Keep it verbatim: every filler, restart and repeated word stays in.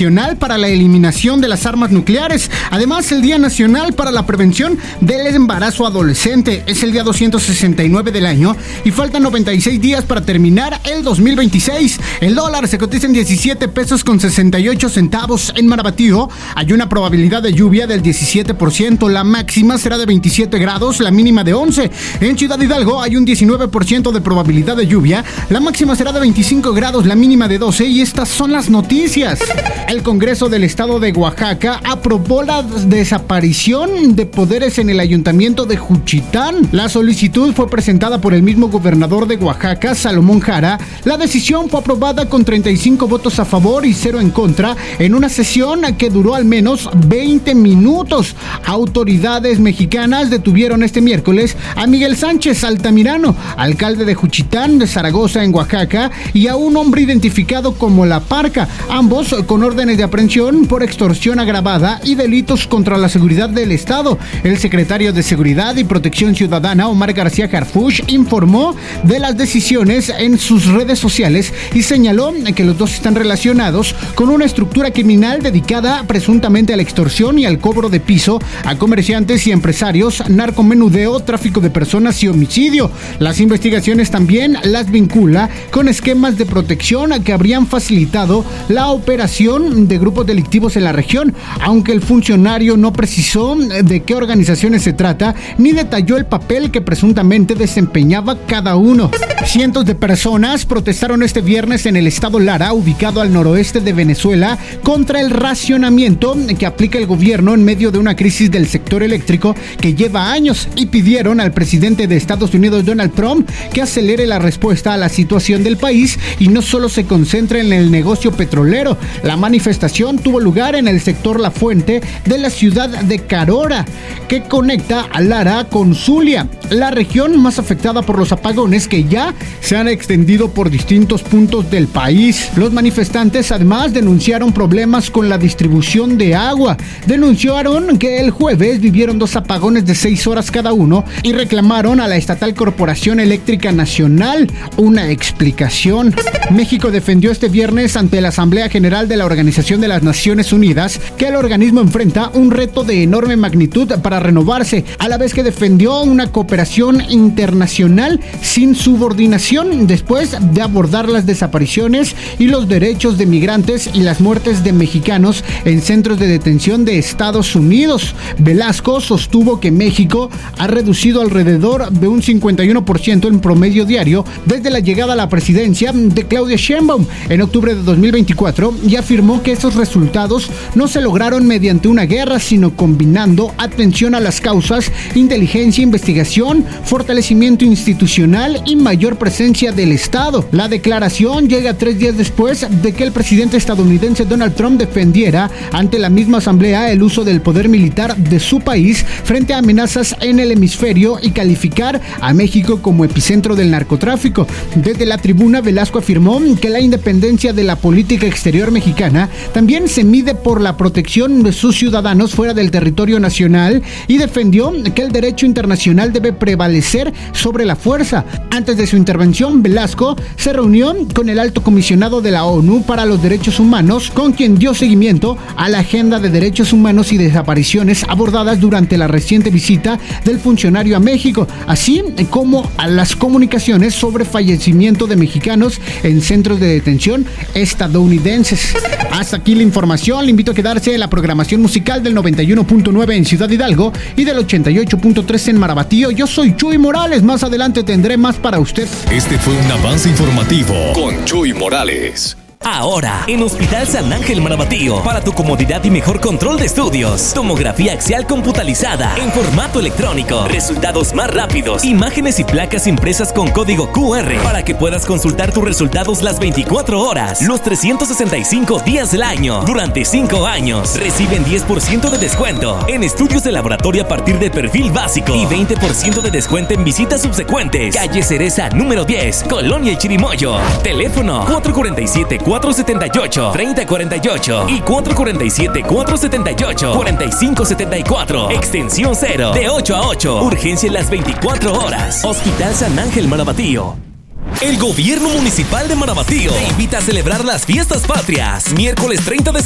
Nacional para la Eliminación de las Armas Nucleares. Además, el Día Nacional para la Prevención del Embarazo Adolescente. Es el día doscientos sesenta y nueve del año y faltan noventa y seis días para terminar el dos mil veintiséis. El dólar se cotiza en diecisiete pesos con sesenta y ocho centavos en Marabatío. Hay una probabilidad de lluvia del diecisiete por ciento. La máxima será de veintisiete grados, la mínima de once. En Ciudad Hidalgo hay un diecinueve por ciento de probabilidad de lluvia. La máxima será de veinticinco grados, la mínima de doce. Y estas son las noticias. El Congreso del Estado de Oaxaca aprobó la desaparición de poderes en el Ayuntamiento de Juchitán. La solicitud fue presentada por el mismo gobernador de Oaxaca, Salomón Jara. La decisión fue aprobada con treinta y cinco votos a favor y cero en contra en una sesión que duró al menos veinte minutos. Autoridades mexicanas detuvieron este miércoles a Miguel Sánchez Altamirano, alcalde de Juchitán de Zaragoza en Oaxaca, y a un hombre identificado como La Parca, ambos con órdenes de aprehensión por extorsión agravada y delitos contra la seguridad del Estado. El secretario de Seguridad y Protección Ciudadana, Omar García Harfuch, informó de las decisiones en sus redes sociales y señaló que los dos están relacionados con una estructura criminal dedicada presuntamente a la extorsión y al cobro de piso a comerciantes y empresarios, narcomenudeo, tráfico de personas y homicidio. Las investigaciones también las vincula con esquemas de protección que habrían facilitado la operación de grupos delictivos en la región, aunque el funcionario no precisó de qué organizaciones se trata ni detalló el papel que presuntamente desempeñaba cada uno. Cientos de personas protestaron este viernes en el estado Lara, ubicado al noroeste de Venezuela, contra el racionamiento que aplica el gobierno en medio de una crisis del sector eléctrico que lleva años, y pidieron al presidente de Estados Unidos, Donald Trump, que acelere la respuesta a la situación del país y no solo se concentre en el negocio petrolero. La manifestación tuvo lugar en el sector La Fuente de la ciudad de Carora, que conecta a Lara con Zulia, la región más afectada por los apagones que ya se han extendido por distintos puntos del país. Los manifestantes además denunciaron problemas con la distribución de agua. Denunciaron que el jueves vivieron dos apagones de seis horas cada uno y reclamaron a la estatal Corporación Eléctrica Nacional una explicación. México defendió este viernes ante la Asamblea General de la Organización de las Naciones Unidas que el organismo enfrenta un reto de enorme magnitud para renovarse, a la vez que defendió una cooperación internacional sin subordinación después de abordar las desapariciones y los derechos de migrantes y las muertes de mexicanos en centros de detención de Estados Unidos. Velasco sostuvo que México ha reducido alrededor de un cincuenta y uno por ciento en promedio diario desde la llegada a la presidencia de Claudia Sheinbaum en octubre de dos mil veinticuatro, y afirmó que esos resultados no se lograron mediante una guerra, sino combinando atención a las causas, inteligencia, investigación, fortalecimiento institucional y mayor presencia del Estado. La declaración llega tres días después de que el presidente estadounidense Donald Trump defendiera ante la misma asamblea el uso del poder militar de su país frente a amenazas en el hemisferio y calificar a México como epicentro del narcotráfico. Desde la tribuna, Velasco afirmó que la independencia de la política exterior mexicana también se mide por la protección de sus ciudadanos fuera del territorio nacional y defendió que el derecho internacional debe prevalecer sobre la fuerza. Antes de su intervención, Velasco se reunió con el alto comisionado de la ONU para los Derechos Humanos, con quien dio seguimiento a la agenda de derechos humanos y desapariciones abordadas durante la reciente visita del funcionario a México, así como a las comunicaciones sobre fallecimiento de mexicanos en centros de detención estadounidenses. Hasta aquí la información. Le invito a quedarse en la programación musical del noventa y uno punto nueve en Ciudad Hidalgo y del ochenta y ocho punto tres en Marabatío. Yo soy Chuy Morales. Más adelante tendré más para usted. Este fue un avance informativo con Chuy Morales. Ahora, en Hospital San Ángel Marabatío, para tu comodidad y mejor control de estudios. Tomografía axial computalizada en formato electrónico. Resultados más rápidos. Imágenes y placas impresas con código Q R para que puedas consultar tus resultados las veinticuatro horas, los trescientos sesenta y cinco días del año. Durante cinco años, reciben diez por ciento de descuento en estudios de laboratorio a partir de perfil básico y veinte por ciento de descuento en visitas subsecuentes. Calle Cereza número diez, Colonia El Chirimoyo. Teléfono cuatro cuatro siete, cuatro siete ocho, tres cero cuatro ocho y cuatro cuatro siete, cuatro siete ocho, cuatro cinco siete cuatro. Extensión cero, de ocho a ocho. Urgencia en las veinticuatro horas. Hospital San Ángel Marabatío. El gobierno municipal de Marabatío te invita a celebrar las fiestas patrias. Miércoles treinta de